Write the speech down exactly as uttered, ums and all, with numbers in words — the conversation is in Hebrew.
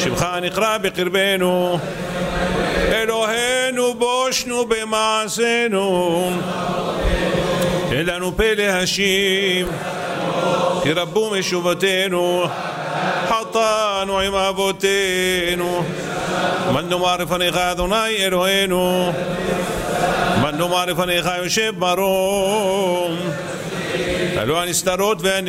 שמך נקרא בקרבנו, אלוהינו בושנו במעשינו, תן לנו פה להשיב, כי רבו משובתנו, חטאנו עם אבותינו. من נאמר לפניך אדוני אלוהינו, من נאמר לפניך יושב מרום, אלוה הנסתרות והנגלות